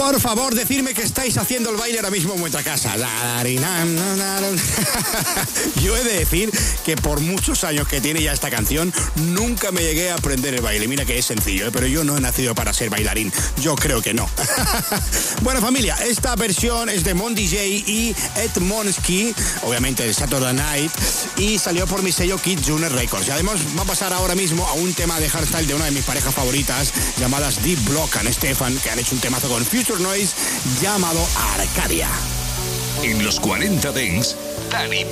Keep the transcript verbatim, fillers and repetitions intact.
Por favor, decidme que estáis haciendo el baile ahora mismo en vuestra casa. Yo he de decir que por muchos años que tiene ya esta canción, nunca me llegué a aprender el baile. Mira que es sencillo, ¿eh? Pero yo no he nacido para ser bailarín. Yo creo que no. Bueno, familia, esta versión es de Mon D J y Ed Monsky, obviamente de Saturday Night, y salió por mi sello Kid Junior Records. Y además va a pasar ahora mismo a un tema de hardstyle de una de mis parejas favoritas, llamadas Deep Block and Stefan, que han hecho un temazo con Future Noise llamado Arcadia. En los cuarenta Dance, Dani